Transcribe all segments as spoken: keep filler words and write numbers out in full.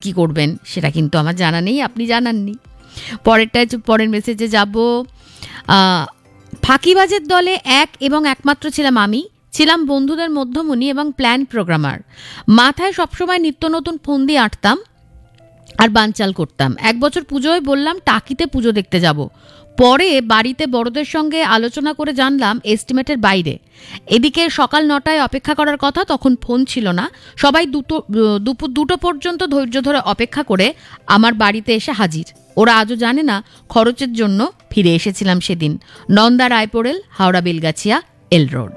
কি করবেন সেটা কিন্তু আমার জানা নেই, আপনি জানাননি। পরেরটায় পরের মেসেজে যাব। ফাঁকিবাজের দলে এক এবং একমাত্র ছিলাম আমি, ছিলাম বন্ধুদের মধ্যমণি এবং প্ল্যান প্রোগ্রামার। মাথায় সবসময় নিত্য নতুন ফন্দি আঁটতাম আর বানচাল করতাম। এক বছর পুজোয় বললাম টাকিতে পুজো দেখতে যাব। পরে বাড়িতে বড়দের সঙ্গে আলোচনা করে জানলাম এস্টিমেটের বাইরে। এদিকে সকাল নটায় অপেক্ষা করার কথা, তখন ফোন ছিল না। সবাই দুটো দুপুর দুটো পর্যন্ত ধৈর্য ধরে অপেক্ষা করে আমার বাড়িতে এসে হাজির। ওরা আজও জানে না খরচের জন্য ফিরে এসেছিলাম সেদিন। নন্দা রায়পোরেল, হাওড়া বেলগাছিয়া, এল রোড।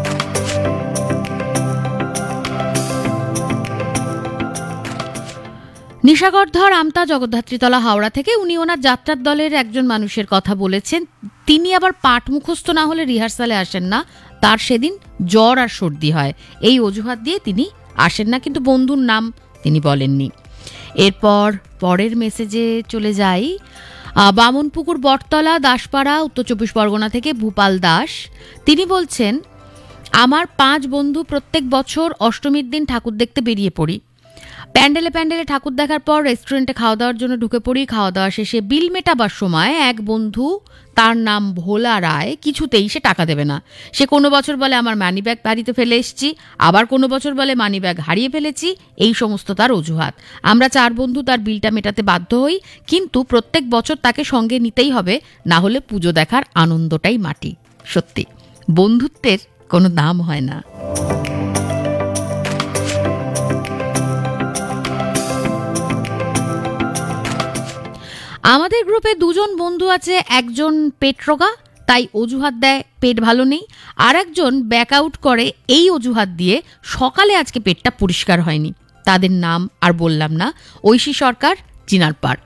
নিশাগরধর আমতা জগদ্ধাত্রীতলা, হাওড়া থেকে উনি ওনার যাত্রার দলের একজন মানুষের কথা বলেছেন। তিনি আবার পাঠ মুখস্থ না হলে রিহার্সালে আসেন না। তার সেদিন জ্বর আর সর্দি হয়, এই অজুহাত দিয়ে তিনি আসেন না, কিন্তু বন্ধুর নাম তিনি বলেননি। এরপর পরের মেসেজে চলে যাই। বামনপুকুর, বটতলা, দাসপাড়া, উত্তর চব্বিশ পরগনা থেকে ভূপাল দাস। তিনি বলছেন, আমার পাঁচ বন্ধু প্রত্যেক বছর অষ্টমীর দিন ঠাকুর দেখতে বেরিয়ে পড়ি। প্যান্ডেলে প্যান্ডেলে ঠাকুর দেখার পর রেস্টুরেন্টে খাওয়া দাওয়ার জন্য ঢুকে পড়ি। খাওয়া দাওয়া শেষে বিল মেটাবার সময় এক বন্ধু, তার নাম ভোলা রায়, কিছুতেই সে টাকা দেবে না। সে কোনো বছর বলে আমার মানি ব্যাগ বাড়িতে ফেলে এসেছি, আবার কোনো বছর বলে মানি ব্যাগ হারিয়ে ফেলেছি। এই সমস্ত তার অজুহাত। আমরা চার বন্ধু তার বিলটা মেটাতে বাধ্য হই, কিন্তু প্রত্যেক বছর তাকে সঙ্গে নিতেই হবে, না হলে পুজো দেখার আনন্দটাই মাটি। সত্যি বন্ধুত্বের কোনো দাম হয় না। আমাদের গ্রুপে দুজন বন্ধু আছে, একজন পেট রোগা, তাই অজুহাত দেয় পেট ভালো নেই, আর একজন ব্যাক আউট করে এই অজুহাত দিয়ে সকালে আজকে পেটটা পরিষ্কার হয়নি। তাদের নাম আর বললাম না। ঐশী সরকার, চিনার পার্ক।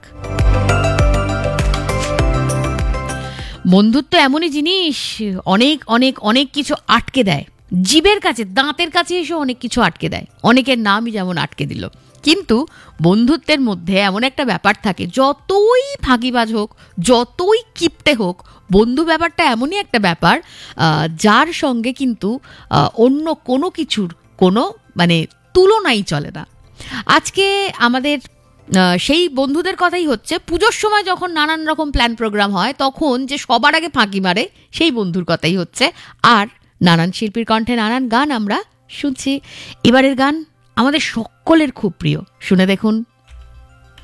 বন্ধুত্ব এমনই জিনিস, অনেক অনেক অনেক কিছু আটকে দেয় জিভের কাছে, দাঁতের কাছে এসে অনেক কিছু আটকে দেয়। অনেকের নামই যেমন আটকে দিল। কিন্তু বন্ধুত্বের মধ্যে এমন একটা ব্যাপার থাকে, যতই ফাঁকিবাজ হোক, যতই কিপটে হোক, বন্ধু ব্যাপারটা এমনই একটা ব্যাপার যার সঙ্গে কিন্তু অন্য কোনো কিছুর কোনো মানে তুলনাই চলে না। আজকে আমাদের সেই বন্ধুদের কথাই হচ্ছে। পুজোর সময় যখন নানান রকম প্ল্যান প্রোগ্রাম হয়, তখন যে সবার আগে ফাঁকি মারে, সেই বন্ধুর কথাই হচ্ছে। আর নানান শিল্পীর কণ্ঠে নানান গান আমরা শুনছি। এবারের গান আমাদের সকলের খুব প্রিয়, শুনে দেখুন।